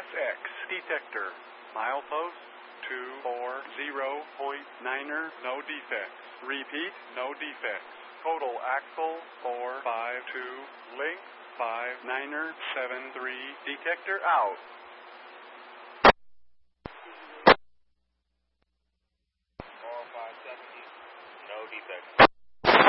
SX detector. Milepost 240.9er, no defects. Repeat, no defects. Total axle 452, length 59er 73, detector out.